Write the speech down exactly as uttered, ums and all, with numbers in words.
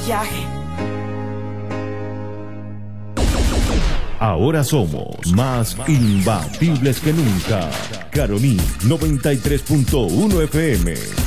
maquillaje. Ahora somos más imbatibles que nunca. Caroní noventa y tres punto uno F M.